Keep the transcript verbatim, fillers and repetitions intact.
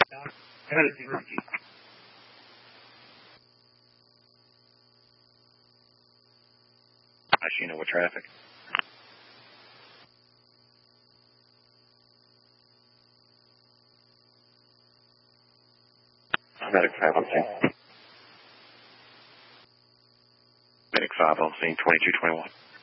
I see no traffic. Medic five on scene. Medic five on scene, twenty-two twenty-one.